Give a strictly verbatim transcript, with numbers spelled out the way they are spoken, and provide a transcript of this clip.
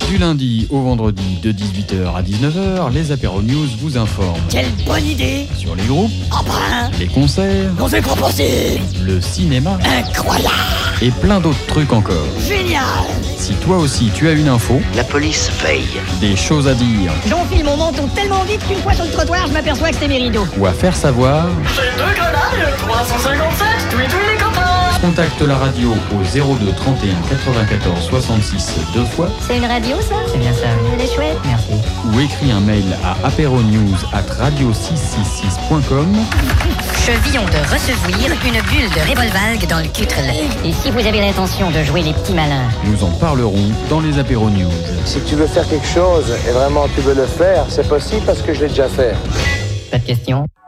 Du lundi au vendredi de dix-huit heures à dix-neuf heures, les Apéro News vous informent. Quelle bonne idée! Sur les groupes, oh ben, les concerts, on fait proposer, le cinéma, incroyable, et plein d'autres trucs encore. Génial! Si toi aussi tu as une info, la police veille, des choses à dire, j'enfile mon menton tellement vite qu'une fois sur le trottoir, je m'aperçois que c'était mes rideaux. ou à faire savoir, j'ai deux grenades, trois cent cinquante-sept, tweet tous les copains. Contacte la radio au zéro deux trente et un quatre-vingt-quatorze soixante-six deux fois. C'est une radio, ça? C'est bien ça. Elle est chouette. Merci. Ou écris un mail à apéronews arobase radio six cent soixante-six point com. Je viens de recevoir une bulle de Revolvalgue dans le cutre. Et si vous avez l'intention de jouer les petits malins? Nous en parlerons dans les Apéro News. Si tu veux faire quelque chose et vraiment tu veux le faire, c'est possible parce que je l'ai déjà fait. Pas de question.